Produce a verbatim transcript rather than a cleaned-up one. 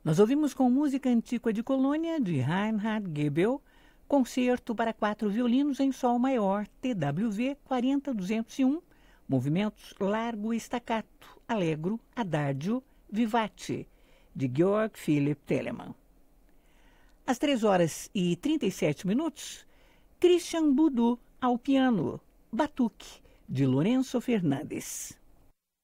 Nós ouvimos com música antiga de Colônia, de Reinhard Goebel, concerto para quatro violinos em sol maior, T W V quarenta duzentos e um, movimentos largo e staccato, allegro, adagio, vivace, de Georg Philipp Telemann. Às três horas e trinta e sete minutos, Christian Boudou ao piano, Batuque, de Lourenço Fernandes.